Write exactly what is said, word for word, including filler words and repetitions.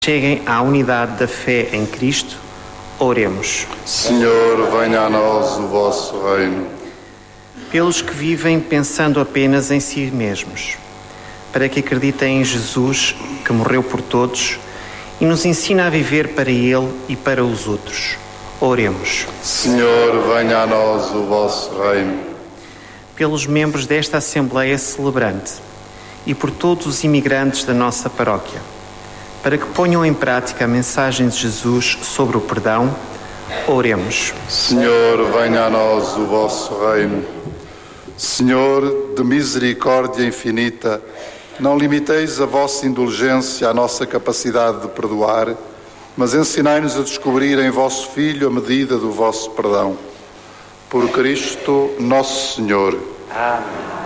cheguem à unidade da fé em Cristo. Oremos. Senhor, venha a nós o vosso reino. Pelos que vivem pensando apenas em si mesmos, para que acreditem em Jesus, que morreu por todos, e nos ensina a viver para Ele e para os outros. Oremos. Senhor, venha a nós o vosso reino. Pelos membros desta Assembleia Celebrante e por todos os imigrantes da nossa paróquia, para que ponham em prática a mensagem de Jesus sobre o perdão, oremos. Senhor, venha a nós o vosso reino. Senhor, de misericórdia infinita, não limiteis a vossa indulgência à nossa capacidade de perdoar, mas ensinai-nos a descobrir em vosso Filho a medida do vosso perdão. Por Cristo, nosso Senhor. Amém.